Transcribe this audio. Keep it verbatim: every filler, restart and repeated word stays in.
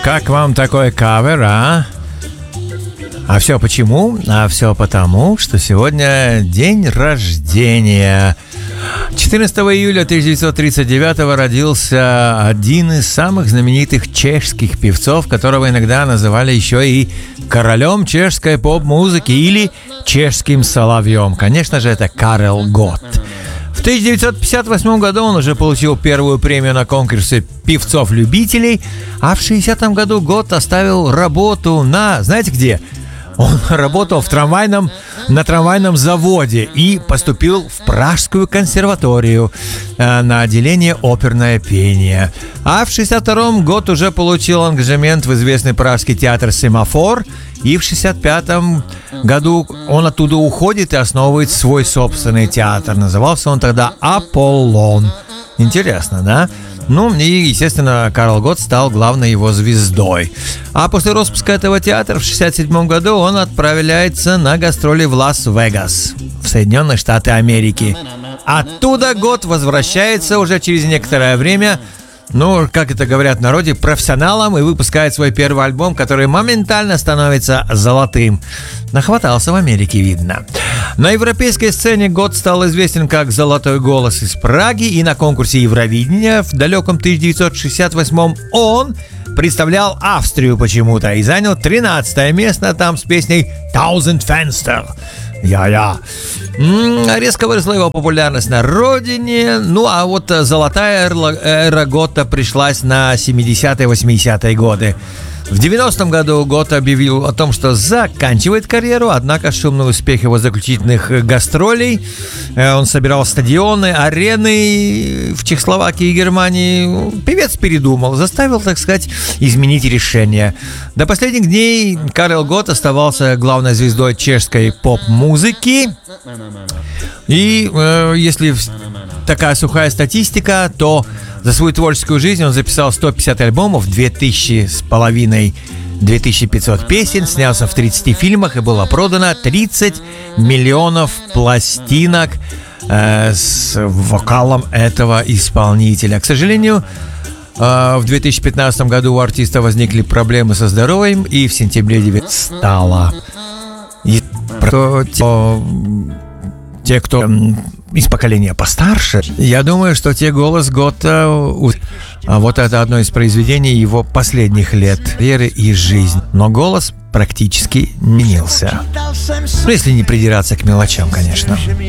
как вам такой кавер, а? А все почему? А все потому, что сегодня день рождения. четырнадцатого июля тысяча девятьсот тридцать девятого родился один из самых знаменитых чешских певцов, которого иногда называли еще и королем чешской поп-музыки или чешским соловьем. Конечно же, это Карел Гот. В тысяча девятьсот пятьдесят восьмом году он уже получил первую премию на конкурсе певцов-любителей, а в шестидесятом году Гот оставил работу на, знаете где? Он работал в трамвайном, на трамвайном заводе и поступил в Пражскую консерваторию э, на отделение оперное пение. А в шестьдесят втором Гот уже получил ангажемент в известный пражский театр «Семафор», и в шестьдесят пятом году он оттуда уходит и основывает свой собственный театр. Назывался он тогда «Аполлон». Интересно, да? Ну, и, естественно, Карл Гот стал главной его звездой. А после распуска этого театра в шестьдесят седьмом году он отправляется на гастроли в Лас-Вегас, в Соединенные Штаты Америки. Оттуда Гот возвращается уже через некоторое время, ну, как это говорят в народе, профессионалом, и выпускает свой первый альбом, который моментально становится золотым. Нахватался в Америке, видно. На европейской сцене Гот стал известен как «Золотой голос» из Праги, и на конкурсе Евровидения в далеком тысяча девятьсот шестьдесят восьмом он представлял Австрию почему-то и занял тринадцатое место там с песней «Tausend Fenster». Я-я. Резко выросла его популярность на родине. Ну, а вот золотая эра Гота пришлась на семидесятые, восьмидесятые годы. В девяностом году Гот объявил о том, что заканчивает карьеру, однако шумный успех его заключительных гастролей, он собирал стадионы, арены в Чехословакии и Германии, певец передумал, заставил, так сказать, изменить решение. До последних дней Карел Гот оставался главной звездой чешской поп-музыки. И э, если такая сухая статистика, то за свою творческую жизнь он записал сто пятьдесят альбомов, две тысячи с половиной, две тысячи пятьсот песен, снялся в тридцати фильмах и было продано тридцать миллионов пластинок э, с вокалом этого исполнителя. К сожалению, э, в две тысячи пятнадцатом году у артиста возникли проблемы со здоровьем, и в сентябре девятнадцатого стало. И про те, кто из поколения постарше, я думаю, что те голос Гота, а вот это одно из произведений его последних лет карьеры и жизни. Но голос практически не менялся. Ну, если не придираться к мелочам, конечно.